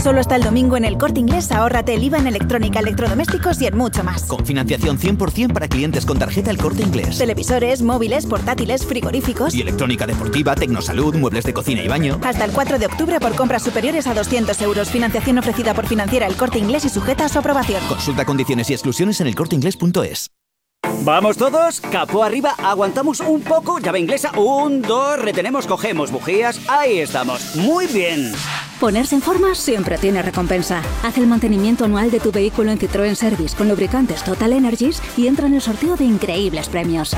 Solo hasta el domingo en El Corte Inglés ahórrate el IVA en electrónica, electrodomésticos y en mucho más. Con financiación 100% para clientes con tarjeta El Corte Inglés. Televisores, móviles, portátiles, frigoríficos y electrónica deportiva, tecnosalud, muebles de cocina y baño. Hasta el 4 de octubre por compras superiores a 200 euros. Financiación ofrecida por Financiera El Corte Inglés y sujeta a su aprobación. Consulta condiciones y exclusiones en elcorteinglés.es. ¿Vamos todos? Capó arriba, aguantamos un poco, llave inglesa, 1, 2, retenemos, cogemos bujías, ahí estamos, muy bien. Ponerse en forma siempre tiene recompensa. Haz el mantenimiento anual de tu vehículo en Citroën Service con lubricantes Total Energies y entra en el sorteo de increíbles premios.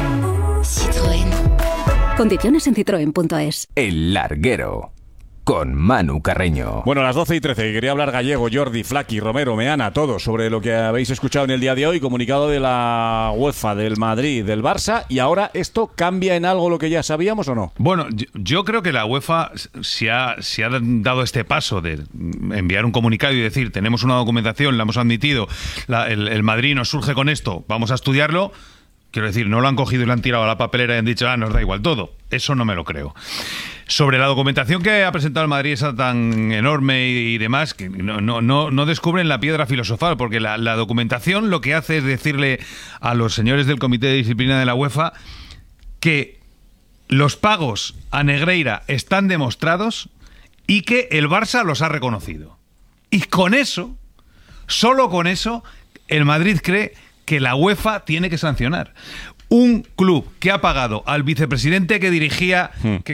Citroën. Condiciones en citroen.es. El Larguero, con Manu Carreño. Bueno, a las 12:13, quería hablar Gallego, Jordi, Flaqui, Romero, Meana, todos sobre lo que habéis escuchado en el día de hoy, comunicado de la UEFA, del Madrid, del Barça, y ahora ¿esto cambia en algo lo que ya sabíamos o no? Bueno, yo creo que la UEFA se ha dado este paso de enviar un comunicado y decir, tenemos una documentación, la hemos admitido, el Madrid nos surge con esto, vamos a estudiarlo. Quiero decir, no lo han cogido y lo han tirado a la papelera y han dicho, nos da igual todo. Eso no me lo creo. Sobre la documentación que ha presentado el Madrid, esa tan enorme y demás, que no descubren la piedra filosofal, porque la documentación lo que hace es decirle a los señores del Comité de Disciplina de la UEFA que los pagos a Negreira están demostrados y que el Barça los ha reconocido. Y con eso, solo con eso, el Madrid cree que la UEFA tiene que sancionar. Un club que ha pagado al vicepresidente que dirigía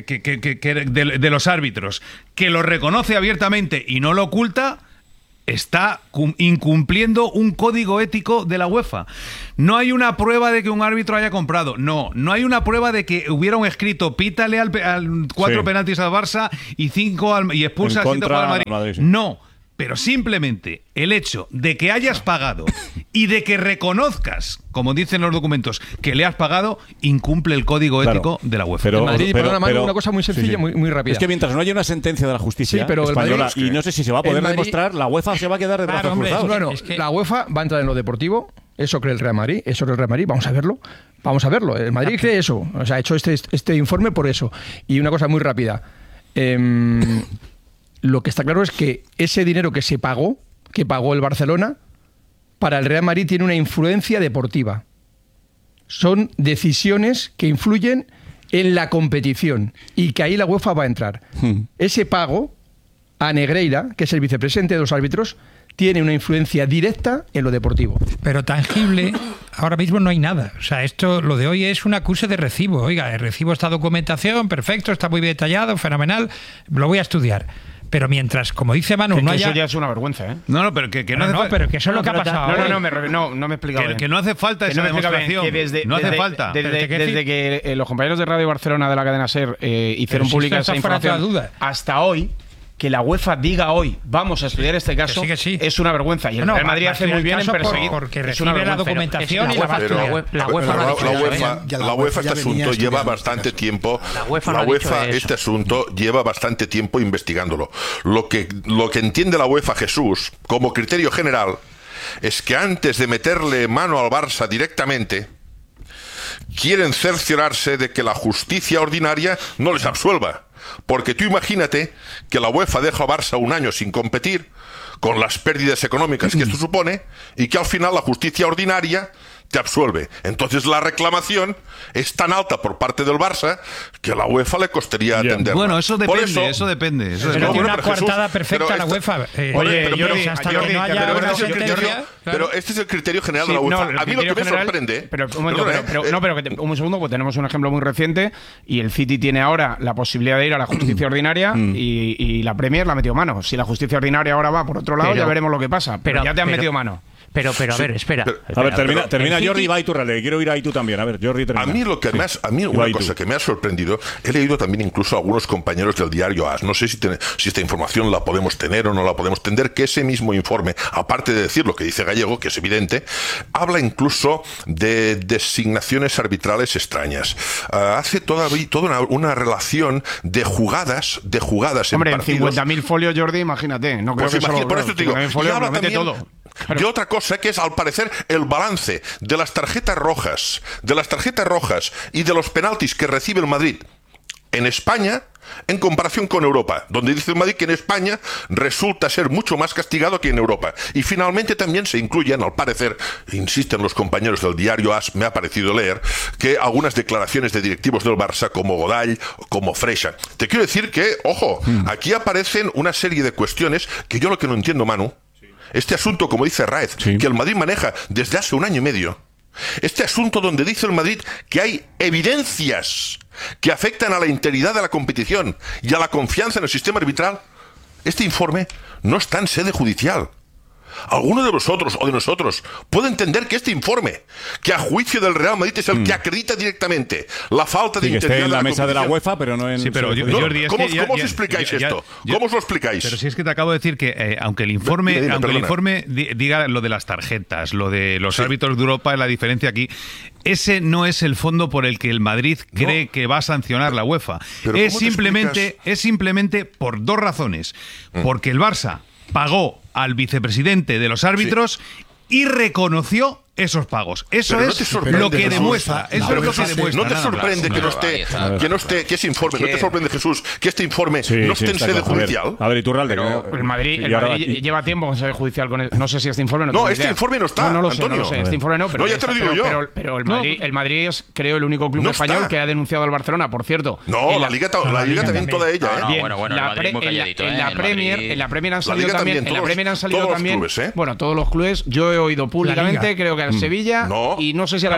de los árbitros, que lo reconoce abiertamente y no lo oculta, está incumpliendo un código ético de la UEFA. No hay una prueba de que un árbitro haya comprado. No hay una prueba de que hubiera un escrito pítale al 4 penaltis al Barça y 5 y expulsa al 7 al Madrid. Sí. No. Pero simplemente el hecho de que hayas pagado y de que reconozcas, como dicen los documentos, que le has pagado, incumple el código ético de la UEFA. En Madrid, una cosa muy sencilla, muy rápida. Es que mientras no haya una sentencia de la justicia española, Madrid, y no sé si se va a poder demostrar, la UEFA se va a quedar de brazos cruzados. Bueno, la UEFA va a entrar en lo deportivo, eso cree el Real Madrid, vamos a verlo. El Madrid cree eso, o sea, ha hecho este informe por eso. Y una cosa muy rápida. Lo que está claro es que ese dinero que pagó el Barcelona, para el Real Madrid tiene una influencia deportiva. Son decisiones que influyen en la competición y que ahí la UEFA va a entrar. Ese pago a Negreira, que es el vicepresidente de los árbitros, tiene una influencia directa en lo deportivo. Pero tangible, ahora mismo no hay nada. O sea, lo de hoy es un acuse de recibo. Oiga, recibo esta documentación, perfecto, está muy bien detallado, fenomenal, lo voy a estudiar. Pero mientras, como dice Manu, no haya... Eso ya es una vergüenza, ¿eh? Pero que no hace falta... pero que eso es lo que ha pasado. No me he explicado bien. Que no hace falta esa demostración. No hace falta. Desde que los compañeros de Radio Barcelona de la cadena SER hicieron pública esa información hasta hoy, que la UEFA diga hoy vamos a estudiar este caso, sí. Es una vergüenza. Y el Real Madrid hace muy bien en perseguir. Porque recibe la documentación y la va a estudiar. La UEFA este asunto lleva bastante tiempo. La UEFA este asunto lleva bastante tiempo investigándolo. Lo que entiende la UEFA, Jesús, como criterio general, es que antes de meterle mano al Barça directamente, quieren cerciorarse de que la justicia ordinaria no les absuelva. Porque tú imagínate que la UEFA deja a Barça un año sin competir, con las pérdidas económicas que esto supone, y que al final la justicia ordinaria te absuelve. Entonces la reclamación es tan alta por parte del Barça que a la UEFA le costaría atenderla. Bueno, eso depende. Pero tiene una coartada perfecta la UEFA. Pero este es el criterio general de la UEFA. A mí lo que me sorprende... Un segundo, pues tenemos un ejemplo muy reciente y el City tiene ahora la posibilidad de ir a la justicia ordinaria y la Premier la ha metido mano. Si la justicia ordinaria ahora va por otro lado, ya veremos lo que pasa. Pero ya te han metido mano. Pero a ver, espera. A ver, termina Jordi y va Iturralde. Quiero ir ahí tú también. A ver, Jordi, termina. A mí una cosa que me ha sorprendido, he leído también incluso a algunos compañeros del diario AS, no sé si esta información la podemos tener o no la podemos tener, que ese mismo informe, aparte de decir lo que dice Gallego, que es evidente, habla incluso de designaciones arbitrales extrañas. Hace toda una relación de jugadas Hombre, en partidos. 50.000 folios, Jordi, imagínate. No creo que por eso te digo, y habla también todo. De otra cosa que es, al parecer, el balance de las tarjetas rojas y de los penaltis que recibe el Madrid en España en comparación con Europa, donde dice el Madrid que en España resulta ser mucho más castigado que en Europa. Y finalmente también se incluyen, al parecer, insisten los compañeros del diario AS, me ha parecido leer, que algunas declaraciones de directivos del Barça, como Godall, como Freixa. Te quiero decir que, ojo, aquí aparecen una serie de cuestiones que yo lo que no entiendo, Manu, este asunto, como dice Raez, que el Madrid maneja desde hace 1 año y medio, este asunto donde dice el Madrid que hay evidencias que afectan a la integridad de la competición y a la confianza en el sistema arbitral, este informe no está en sede judicial. ¿Alguno de vosotros o de nosotros puede entender que este informe, que a juicio del Real Madrid es el que acredita directamente la falta de integridad esté en la de la mesa de la UEFA, pero no en... Sí, pero Jordi, ¿cómo os explicáis esto? ¿Cómo os lo explicáis? Pero si es que te acabo de decir que aunque el informe diga lo de las tarjetas, lo de los árbitros de Europa, la diferencia aquí, ese no es el fondo por el que el Madrid cree que va a sancionar la UEFA. Es simplemente por 2 razones. Porque el Barça pagó al vicepresidente de los árbitros y reconoció esos pagos. Eso es lo que demuestra. Eso es lo que demuestra. ¿No te sorprende que ese informe, no te sorprende, Jesús, que este informe no esté en sede judicial? A ver, Iturralde. El Madrid lleva tiempo con sede judicial con no sé si este informe no este informe no está, no lo Antonio. sé, este informe no, pero ya te lo digo yo. Pero el Madrid es, creo, el único club español que ha denunciado al Barcelona, por cierto. No, la Liga también, toda ella. En la Premier han salido también, bueno, todos los clubes, yo he oído públicamente, creo que al Sevilla y no sé si a la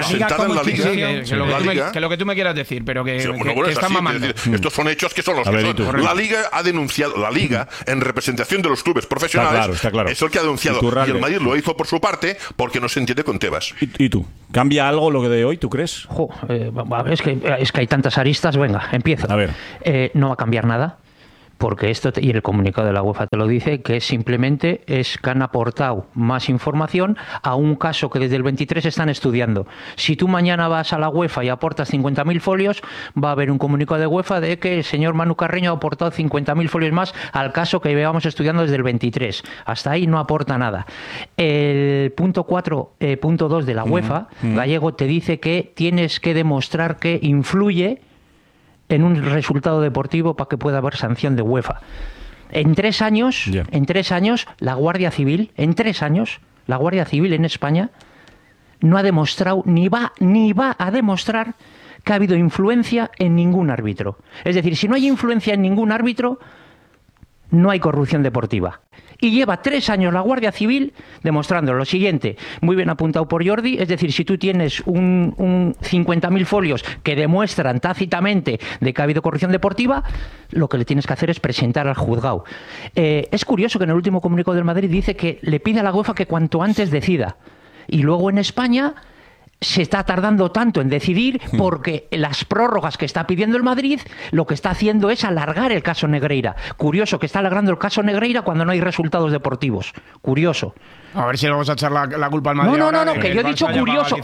Liga, que lo que tú me quieras decir, pero que están mamando. Estos son hechos que son los que son. La Liga ha denunciado, la Liga, en representación de los clubes profesionales, está claro. es el que ha denunciado. Y el Madrid lo hizo por su parte porque no se entiende con Tebas. ¿Y tú? ¿Cambia algo lo de hoy, tú crees? Es que hay tantas aristas. Venga, empiezo. A ver. No va a cambiar nada. Porque esto, y el comunicado de la UEFA te lo dice, que simplemente es que han aportado más información a un caso que desde el 23 están estudiando. Si tú mañana vas a la UEFA y aportas 50.000 folios, va a haber un comunicado de UEFA de que el señor Manu Carreño ha aportado 50.000 folios más al caso que llevamos estudiando desde el 23. Hasta ahí no aporta nada. El punto 4.2 de la UEFA, Gallego, te dice que tienes que demostrar que influye en un resultado deportivo para que pueda haber sanción de UEFA. En 3 años, la Guardia Civil, la Guardia Civil en España no ha demostrado, ni va a demostrar que ha habido influencia en ningún árbitro. Es decir, si no hay influencia en ningún árbitro, no hay corrupción deportiva. Y lleva 3 años la Guardia Civil demostrando lo siguiente, muy bien apuntado por Jordi, es decir, si tú tienes un 50.000 folios que demuestran tácitamente de que ha habido corrupción deportiva, lo que le tienes que hacer es presentar al juzgado. Es curioso que en el último comunicado del Madrid dice que le pide a la UEFA que cuanto antes decida. Y luego en España se está tardando tanto en decidir porque las prórrogas que está pidiendo el Madrid lo que está haciendo es alargar el caso Negreira. Curioso que está alargando el caso Negreira cuando no hay resultados deportivos. Curioso. A ver si le vamos a echar la culpa al Madrid. No, que yo he dicho curioso.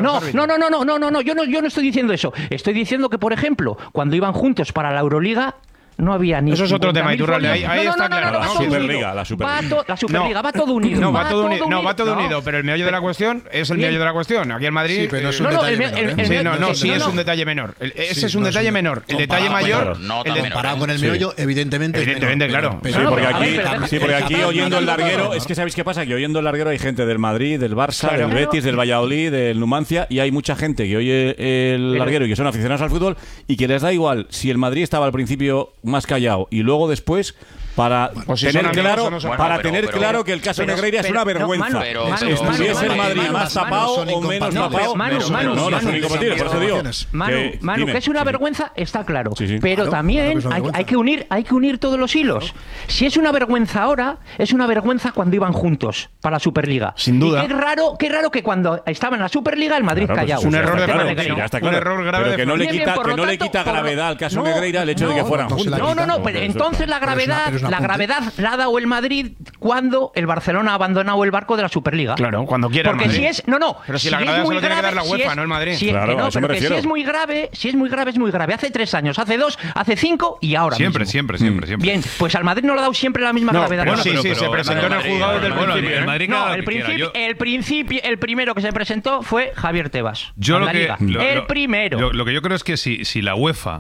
Yo no estoy diciendo eso. Estoy diciendo que, por ejemplo, cuando iban juntos para la Euroliga, no había ni... Eso es otro tema, Iturralde. Ahí está claro. La Superliga. La Superliga va todo unido. No, va todo unido, pero el meollo de la cuestión es el meollo de la cuestión. Aquí en Madrid... Sí, pero es un detalle menor. Es un detalle menor. Ese es un detalle menor. El detalle mayor... Comparado con el meollo, evidentemente, claro. Sí, porque aquí oyendo el larguero... Es que ¿sabéis qué pasa? Que oyendo el larguero hay gente del Madrid, del Barça, del Betis, del Valladolid, del Numancia, y hay mucha gente que oye el larguero y que son aficionados al fútbol y que les da igual si el Madrid estaba al principio más callado y luego después para tener claro que el caso Negreira es una vergüenza. Estuviese el Madrid más tapado o menos tapado. No, no son incompatibles, por eso digo. Manu, que es una vergüenza está claro, pero también hay que unir todos los hilos. Si es una vergüenza ahora, es una vergüenza cuando iban juntos para la Superliga. Sin duda. Y qué raro que cuando estaban en la Superliga el Madrid callado. Es un error de un error grave, pero que no le quita gravedad al caso Negreira el hecho de que fueran juntos. No, pero entonces la gravedad la ha dado el Madrid cuando el Barcelona ha abandonado el barco de la Superliga. Claro, cuando quiera el Madrid. Porque si es... Pero si la gravedad se lo tiene que dar la UEFA, no el Madrid. Claro, pero que si es muy grave, es muy grave. Hace 3 años, hace 2, hace 5 y ahora siempre. Bien, pues al Madrid no le ha dado siempre la misma gravedad. Bueno, sí, se presentó en el juzgado desde el principio. El primero que se presentó fue Javier Tebas. El primero. Lo que yo creo es que si la UEFA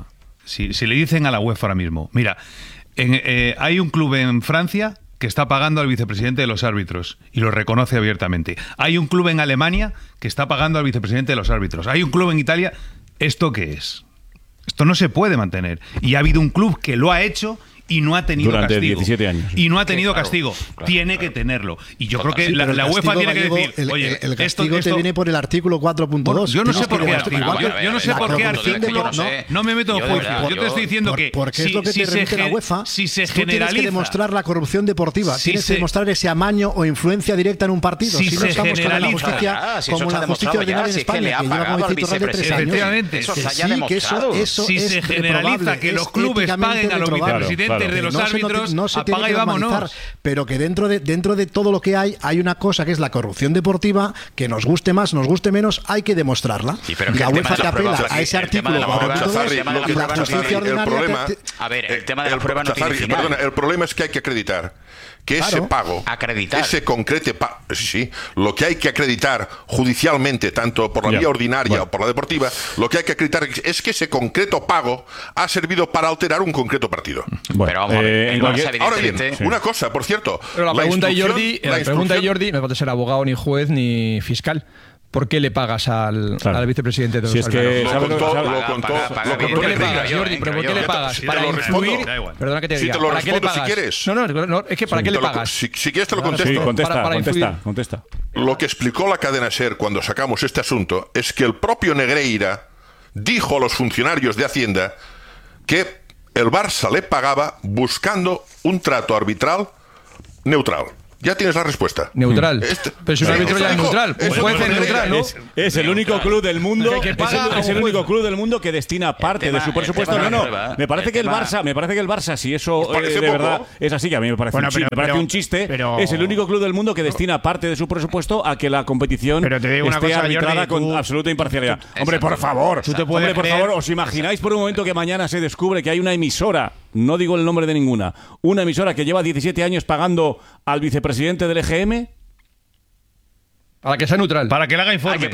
si le dicen a la UEFA ahora mismo, mira, hay un club en Francia que está pagando al vicepresidente de los árbitros y lo reconoce abiertamente. Hay un club en Alemania que está pagando al vicepresidente de los árbitros. Hay un club en Italia. ¿Esto qué es? Esto no se puede mantener. Y ha habido un club que lo ha hecho y no ha tenido durante castigo. 17 años. Y no ha tenido castigo. Tiene que tenerlo. Y yo creo que la UEFA tiene que decir, oye, el castigo te viene por el artículo 4.2. Yo no sé por qué artículo. Yo no sé por qué artículo. No me meto en juicio. Yo te estoy diciendo que porque es lo que te remite la UEFA. Si se generaliza, tienes que demostrar la corrupción deportiva. Tienes que demostrar ese amaño o influencia directa en un partido. Si no se generaliza, como la justicia ordinaria en España, que lleva como cito Radio 3 años. Efectivamente. Si se generaliza que los clubes paguen a los vicepresidentes de los árbitros, no se tiene que normalizar, pero que dentro de todo lo que hay una cosa que es la corrupción deportiva, que nos guste más, nos guste menos, hay que demostrarla. Y la UEFA te apela a ese artículo. A ver, el tema de las pruebas no tiene final. Perdona, el problema es que hay que acreditar que ese pago, ese concreto pago, sí, lo que hay que acreditar judicialmente, tanto por la vía ordinaria o por la deportiva, lo que hay que acreditar es que ese concreto pago ha servido para alterar un concreto partido. Pero vamos a ver, ahora bien, una cosa, por cierto. Pero la pregunta de Jordi, no puede ser abogado, ni juez, ni fiscal. ¿Por qué le pagas al vicepresidente de los árbitros? Lo contó. ¿Por qué le pagas, Jordi? ¿Pero por qué le pagas? ¿Para influir? Perdona que te diga. ¿Para qué le pagas? Si quieres. No, es que ¿para qué le pagas? Si quieres te lo contesto. Sí, contesta. Lo que explicó la cadena SER cuando sacamos este asunto es que el propio Negreira dijo a los funcionarios de Hacienda que el Barça le pagaba buscando un trato arbitral neutral. Ya tienes la respuesta. Neutral. Pero si un árbitro ya es neutral. Un juez es neutral, ¿no? Es el único club del mundo. Es el único club del mundo que destina parte de su presupuesto. Me parece que el Barça, si eso de verdad es así, que a mí me parece un chiste, es el único club del mundo que destina parte de su presupuesto a que la competición esté arbitrada con absoluta imparcialidad. Hombre, por favor. ¿Os imagináis por un momento que mañana se descubre que hay una emisora, no digo el nombre de ninguna, una emisora que lleva 17 años pagando al vicepresidente del EGM? Para que sea neutral. Para que le haga informe.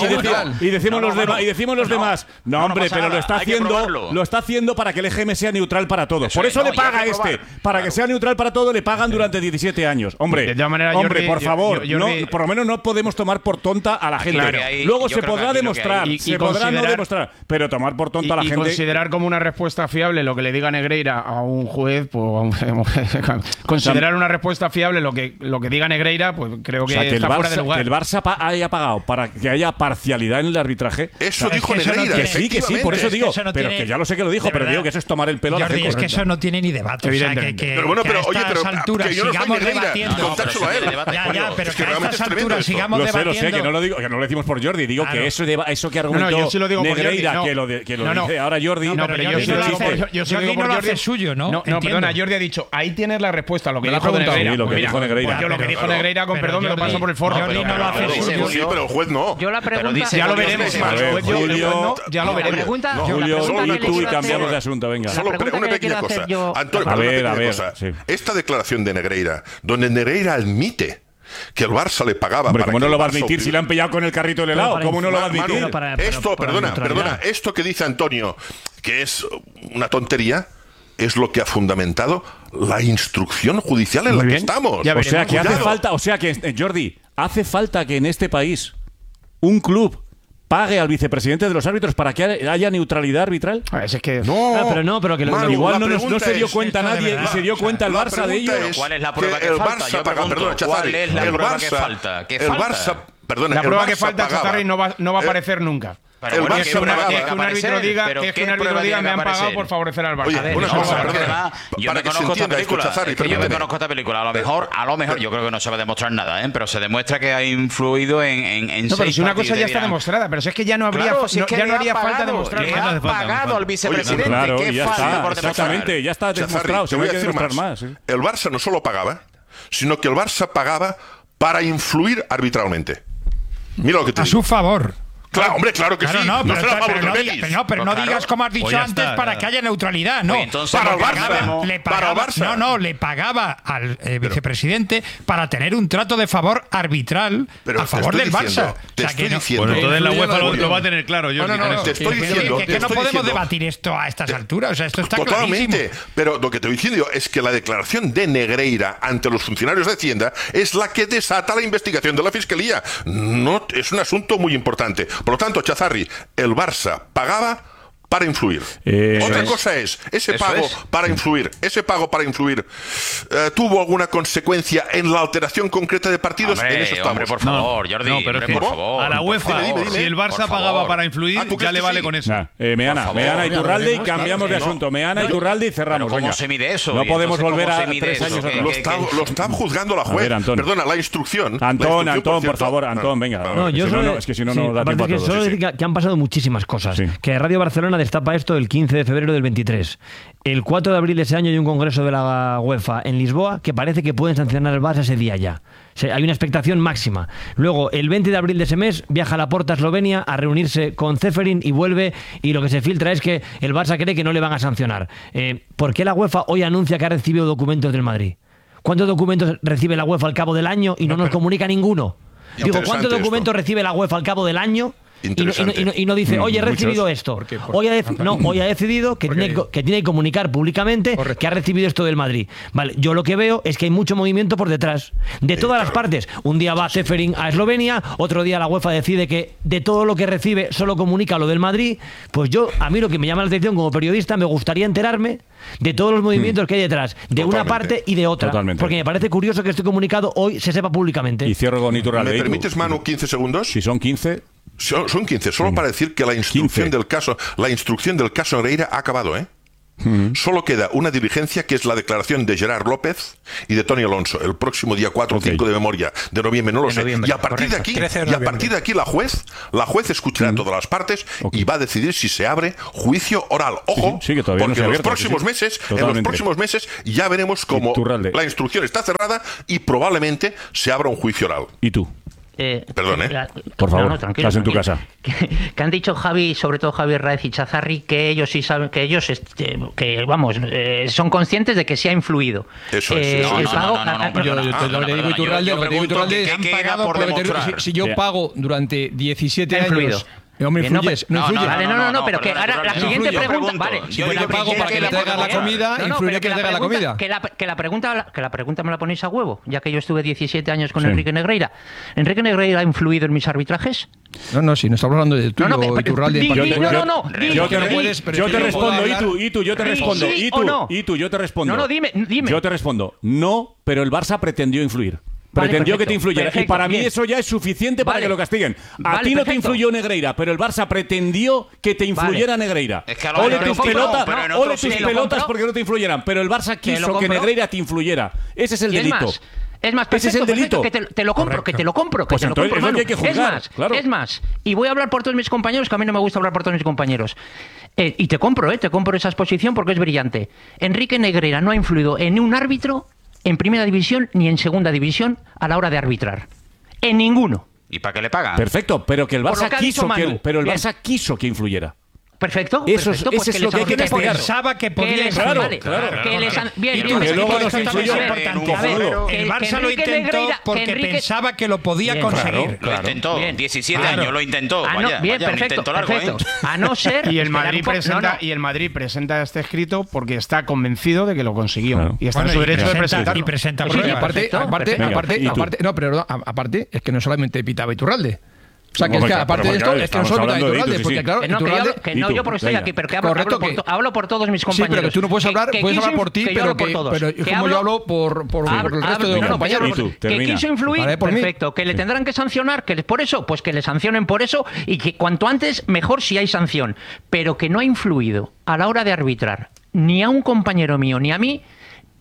Y decimos los demás. No, hombre, pero lo está haciendo para que el EGM sea neutral para todos. Por eso le paga a este. Para que sea neutral para todo, le pagan durante 17 años. Hombre, por favor. Por lo menos no podemos tomar por tonta a la gente. Luego se podrá demostrar. Se podrá no demostrar. Pero tomar por tonta a la gente. Y considerar como una respuesta fiable lo que le diga Negreira a un juez, pues considerar una respuesta fiable lo que diga Negreira, pues creo que está fuera de lugar. Haya pagado para que haya parcialidad en el arbitraje. Eso dijo Negreira. Que sí, por eso digo. Pero que ya lo sé que lo dijo, pero digo que eso es tomar el pelo a la gente. Es que eso no tiene ni debate. Pero bueno, pero oye, pero alturas sigamos debatiendo. Ya, pero que a estas alturas sigamos debatiendo. Lo sé, que no lo decimos por Jordi. Digo que eso que argumentó Negreira, que lo dice ahora Jordi. No, pero Jordi no lo hace suyo, ¿no? No, perdona, Jordi ha dicho, ahí tienes la respuesta a lo que dijo Negreira. Yo lo que dijo Negreira, con perdón, me lo paso por el forro. Sí, pero el juez no. Yo la pregunta, ya lo veremos. Julio, ya lo veremos. Julio y tú y cambiamos de asunto, venga. Solo una pequeña cosa. Antonio, esta declaración de Negreira, donde Negreira admite que el Barça le pagaba. Hombre, ¿cómo no lo va a admitir si le han pillado con el carrito del helado? ¿Cómo no lo va a admitir? Perdona, esto que dice Antonio, que es una tontería, es lo que ha fundamentado la instrucción judicial en la que estamos. O sea que hace falta, Jordi, hace falta que en este país un club pague al vicepresidente de los árbitros para que haya neutralidad arbitral. Es que pero que igual no se dio cuenta nadie y se dio cuenta el Barça de ello. ¿Cuál es la prueba que falta? Yo pregunto, ¿cuál es la prueba que falta? La prueba que falta, Chatarri, no va a aparecer nunca. Pero bueno, que un árbitro diga me han pagado por favorecer al Barça. Oye, una cosa, yo me conozco esta película. Yo me conozco esta película. A lo mejor, yo creo que no se va a demostrar nada, pero se demuestra que ha influido en no, pero si una cosa ya está demostrada, pero si es que ya no habría falta demostrar. Le ha pagado al vicepresidente. Claro, ya está, exactamente, ya está demostrado. Se va a demostrar más. El Barça no solo pagaba, sino que el Barça pagaba para influir arbitralmente. Mira lo que te digo. A su favor. Claro, hombre, claro que sí. Pero no digas como has dicho antes para que haya neutralidad. No, para el Barça. Le pagaba al vicepresidente para tener un trato de favor arbitral a favor del Barça. Te estoy diciendo. Bueno, entonces la UEFA lo va a tener claro. Te estoy diciendo. Que no podemos debatir esto a estas alturas. O sea, esto está totalmente. clarísimo. Pero lo que te estoy diciendo es que la declaración de Negreira ante los funcionarios de Hacienda es la que desata la investigación de la Fiscalía. No, es un asunto muy importante. Por lo tanto, Chazarri, el Barça pagaba para influir. Otra cosa es, ese pago para influir, ¿tuvo alguna consecuencia en la alteración concreta de partidos? Hombre, en eso estamos. Hombre, por favor, Jordi, por favor. A la UEFA, si el Barça pagaba para influir, ya le vale con eso. Meana Iturralde y cambiamos de asunto. Meana Iturralde y cerramos. ¿Cómo se mide eso? No podemos volver a 3 años atrás. Lo está juzgando la juez. Perdona, la instrucción. Antón, por favor, Antón, venga. No, es que si no, no da tiempo a todos. Solo decir que han pasado muchísimas cosas. Que Radio Barcelona destapa esto el 15 de febrero del 23. El 4 de abril de ese año hay un congreso de la UEFA en Lisboa que parece que pueden sancionar al Barça ese día ya. Hay una expectación máxima. Luego, el 20 de abril de ese mes, viaja a Laporta a Eslovenia a reunirse con Ceferin y vuelve, y lo que se filtra es que el Barça cree que no le van a sancionar. ¿Por qué la UEFA hoy anuncia que ha recibido documentos del Madrid? ¿Cuántos documentos recibe la UEFA al cabo del año y no nos comunica ninguno? Digo, ¿cuántos documentos recibe la UEFA al cabo del año? Y no dice, oye, he recibido esto. Hoy ha decidido que tiene que comunicar públicamente que ha recibido esto del Madrid. Vale, yo lo que veo es que hay mucho movimiento por detrás, de todas las partes. Un día va Ceferin a Eslovenia, otro día la UEFA decide que de todo lo que recibe solo comunica lo del Madrid. Pues a mí lo que me llama la atención como periodista, me gustaría enterarme de todos los movimientos que hay detrás, de una parte y de otra. Porque me parece curioso que este comunicado hoy se sepa públicamente. Y cierro con Iturralde. ¿Me permites, Manu, 15 segundos? Si son 15... Son 15, solo para decir que la instrucción del caso Negreira ha acabado, ¿eh? Solo queda una diligencia que es la declaración de Gerard López y de Tony Alonso el próximo día 4 o 5 de memoria de noviembre, no lo sé. Y a partir de aquí la juez escuchará todas las partes y va a decidir si se abre juicio oral. Ojo, que todavía porque no en los próximos meses ya veremos cómo la instrucción está cerrada y probablemente se abra un juicio oral. ¿Y tú? Perdón, por favor, estás en tu casa. Que han dicho Javi, sobre todo Javier Raez y Chazarri, que ellos sí saben, que ellos son conscientes de que sí ha influido. Eso es. Yo le digo Iturralde, ¿qué queda por demostrar? Si yo pago durante 17 años... Hombre, influyes. No, pero que ahora la siguiente pregunta... Vale, si yo pago para que le traigan la comida, influiré que le traigan la comida. Que la pregunta me la ponéis a huevo, ya que yo estuve 17 años con Enrique Negreira. ¿Enrique Negreira ha influido en mis arbitrajes? No, si no estamos hablando de tú o Iturralde en particular. Yo te respondo, Itu, yo te respondo. Itu, yo te respondo. No, dime. Yo te respondo. No, pero el Barça pretendió influir. Pretendió que te influyera. Y para mí eso ya es suficiente para que lo castiguen. A ti no te influyó Negreira, pero el Barça pretendió que te influyera Negreira. Es que ole tus pelotas porque no te influyeran. Pero el Barça quiso que Negreira te influyera. Ese es el delito. Es más, ese es el delito. Que te lo compro. Pues entonces es lo que hay que juzgar. Es más, y voy a hablar por todos mis compañeros, que a mí no me gusta hablar por todos mis compañeros. Y te compro esa exposición porque es brillante. Enrique Negreira no ha influido en un árbitro en primera división ni en segunda división a la hora de arbitrar. En ninguno. ¿Y para qué le pagan? Perfecto, pero que el Barça quiso que influyera. Perfecto. Eso es lo que hay que investigar. Pensaba que podía claro. Bien, que luego nos influyó. El Barça lo intentó porque pensaba que lo podía conseguir. Lo intentó. 17 años lo intentó. Perfecto. A no ser... Y el Madrid presenta este escrito porque está convencido de que lo consiguió. Y está en su derecho de presentarlo. Y presenta aparte, es que no solamente pitaba Iturralde. O sea, que aparte de esto, es que no solo pitaba Iturralde, porque claro, yo porque estoy aquí, pero que hablo por todos mis compañeros. Sí, pero que tú no puedes hablar por ti, pero como yo hablo por el resto de los compañeros. Que quiso influir, perfecto. Que le tendrán que sancionar, que por eso, pues que le sancionen por eso y que cuanto antes, mejor si hay sanción. Pero que no ha influido a la hora de arbitrar ni a un compañero mío ni a mí,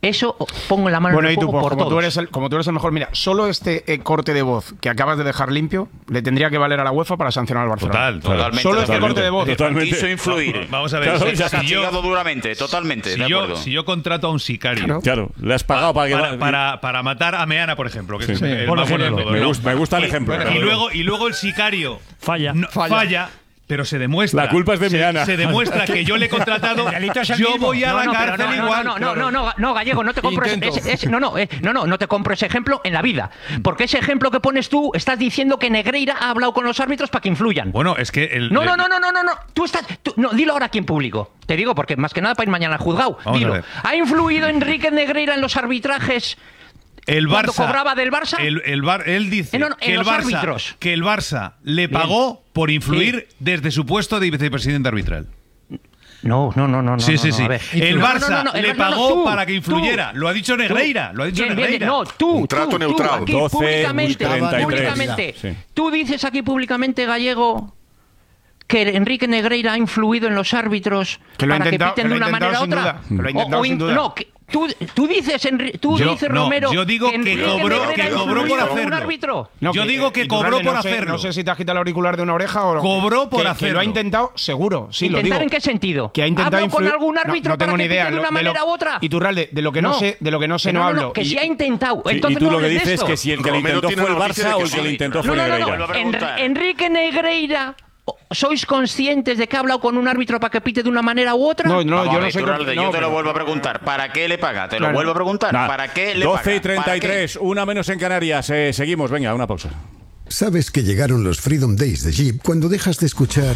Eso pongo la mano en el fuego por todos. Como tú eres el mejor, mira, solo este corte de voz que acabas de dejar limpio le tendría que valer a la UEFA para sancionar al Barcelona. Totalmente. Solo este corte de voz. Quiso influir. Vamos a ver. Se ha castigado duramente, totalmente. Si yo contrato a un sicario. Claro, le has pagado para matar a Meana, por ejemplo. Que es el más bueno de todos. Me gusta el ejemplo. Y luego el sicario falla. Pero se demuestra. La culpa es de Meana. Se demuestra que yo le he contratado. Yo voy a la cárcel igual. No, Gallego, no te compro no te compro ese ejemplo en la vida. Porque ese ejemplo que pones tú, estás diciendo que Negreira ha hablado con los árbitros para que influyan. Bueno, es que No. Dilo ahora aquí en público. Te digo, porque más que nada para ir mañana al juzgado. Dilo. ¿Ha influido Enrique Negreira en los arbitrajes? El Barça, ¿cuánto cobraba del Barça? Él dice que el Barça le pagó por influir desde su puesto de vicepresidente arbitral. No. Sí. A ver. El Barça le pagó para que influyera. Lo ha dicho Negreira. No, tú. Un trato neutral. Aquí, 12, públicamente. Sí. Tú dices aquí públicamente, Gallego, que Enrique Negreira ha influido en los árbitros para que piten de una manera u otra. Que lo ha intentado sin duda. No, tú dices, Romero, yo digo que cobró por hacerlo. Yo digo que cobró por hacerlo. No sé si te has quitado el auricular de una oreja o cobró por hacerlo. Que lo ha intentado, seguro. Sí, lo digo. ¿Intentar en qué sentido? Que ha intentado ¿Hablo con algún árbitro para que piten de una manera u otra? Iturralde, de lo que no sé no hablo. Que sí ha intentado. Y tú lo que dices es que si el que lo intentó fue el Barça o el que lo intentó fue Negreira. Enrique Negreira. ¿Sois conscientes de que ha hablado con un árbitro para que pite de una manera u otra? Yo te lo vuelvo a preguntar. ¿Para qué le paga? Te lo vuelvo a preguntar. ¿Para qué le paga? 12:33, una menos en Canarias. Seguimos, venga, una pausa. Sabes que llegaron los Freedom Days de Jeep cuando dejas de escuchar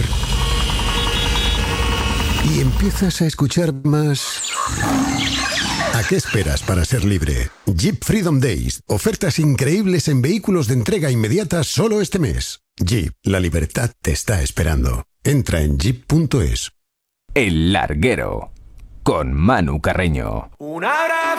y empiezas a escuchar más. ¿A qué esperas para ser libre? Jeep Freedom Days. Ofertas increíbles en vehículos de entrega inmediata solo este mes. Jeep, la libertad te está esperando. Entra en jeep.es. El Larguero, con Manu Carreño.